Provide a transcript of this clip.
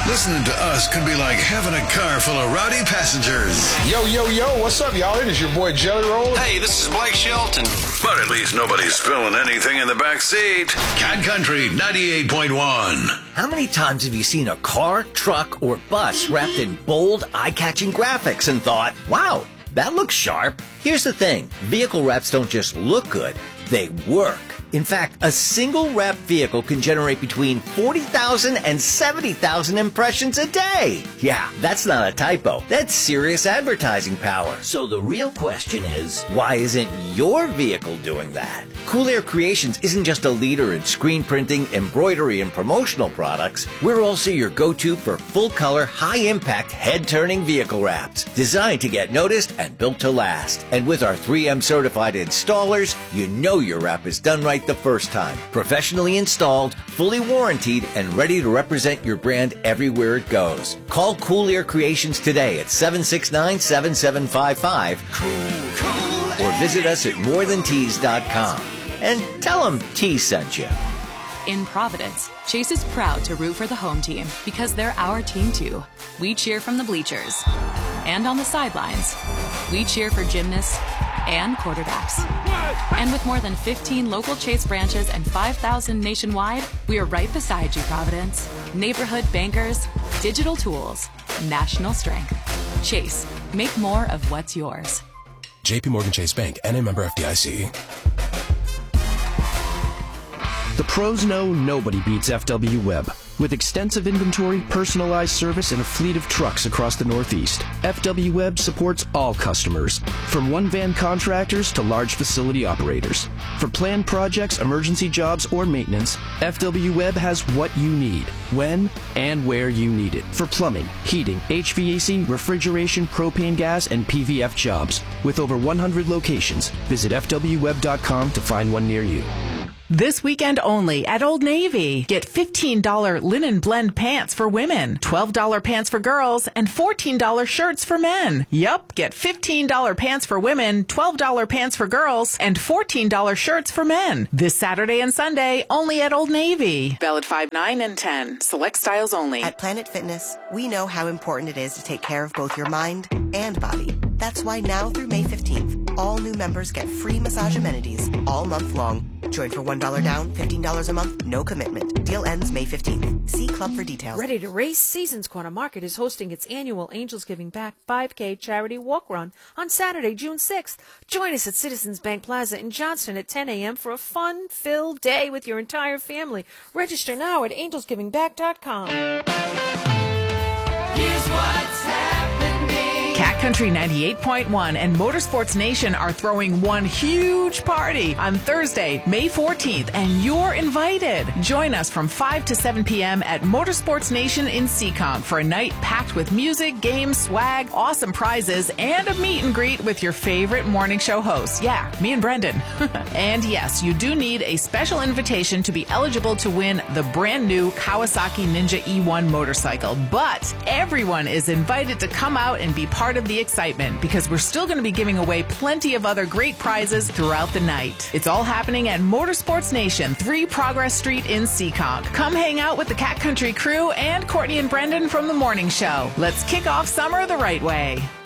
Listening to us could be like having a car full of rowdy passengers. Yo, yo, yo, what's up, y'all? It is your boy Jelly Roll. Hey, this is Blake Shelton. But at least nobody's spilling anything in the back seat. Cat Country 98.1. How many times have you seen a car, truck, or bus wrapped in bold, eye-catching graphics and thought, wow, that looks sharp? Here's the thing. Vehicle wraps don't just look good, they work. In fact, a single wrapped vehicle can generate between 40,000 and 70,000 impressions a day. Yeah, that's not a typo. That's serious advertising power. So the real question is, why isn't your vehicle doing that? Cool Air Creations isn't just a leader in screen printing, embroidery, and promotional products. We're also your go-to for full-color, high-impact, head-turning vehicle wraps, designed to get noticed and built to last. And with our 3M certified installers, you know your wrap is done right the first time. Professionally installed, fully warranted, and ready to represent your brand everywhere it goes. Call Cool Air Creations today at 769-7755 or visit us at morethantees.com and tell them T sent you. In Providence, Chase is proud to root for the home team because they're our team too. We cheer from the bleachers and on the sidelines. We cheer for gymnasts and quarterbacks. And with more than 15 local Chase branches and 5,000 nationwide, we are right beside you, Providence. Neighborhood bankers, digital tools, national strength. Chase, make more of what's yours. JP Morgan Chase Bank, N.A. member FDIC. The pros know nobody beats FW Web. With extensive inventory, personalized service, and a fleet of trucks across the Northeast, FW Web supports all customers, from one-van contractors to large facility operators. For planned projects, emergency jobs, or maintenance, FW Web has what you need, when and where you need it. For plumbing, heating, HVAC, refrigeration, propane gas, and PVF jobs. With over 100 locations, visit FWWeb.com to find one near you. This weekend only at Old Navy. Get $15 linen blend pants for women, $12 pants for girls, and $14 shirts for men. Yup, get $15 pants for women, $12 pants for girls, and $14 shirts for men. This Saturday and Sunday only at Old Navy. Valid 5, 9, and 10. Select styles only. At Planet Fitness, we know how important it is to take care of both your mind and body. That's why now through May 15th, all new members get free massage amenities all month long. Join for $1 down, $15 a month, no commitment. Deal ends May 15th. See Club for details. Ready to race? Seasons Corner Market is hosting its annual Angels Giving Back 5K charity walk run on Saturday, June 6th. Join us at Citizens Bank Plaza in Johnston at 10 a.m. for a fun-filled day with your entire family. Register now at angelsgivingback.com. Here's what's happening. Cat Country 98.1 and Motorsports Nation are throwing one huge party on Thursday, May 14th, and you're invited. Join us from 5 to 7 p.m. at Motorsports Nation in Seekonk for a night packed with music, games, swag, awesome prizes, and a meet and greet with your favorite morning show hosts. Yeah, me and Brendan. And yes, you do need a special invitation to be eligible to win the brand new Kawasaki Ninja E1 motorcycle. But everyone is invited to come out and be part of the excitement because we're still going to be giving away plenty of other great prizes throughout the night. It's all happening at Motorsports Nation, 3 Progress Street in Seekonk. Come hang out with the Cat Country crew and Courtney and Brendan from The Morning Show. Let's kick off summer the right way.